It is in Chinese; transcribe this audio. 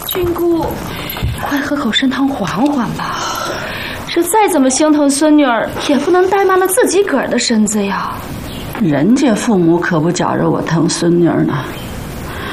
君姑，快喝口参汤缓缓吧。这再怎么心疼孙女儿，也不能怠慢了自己个儿的身子呀。 人家父母可不觉着我疼孙女儿呢。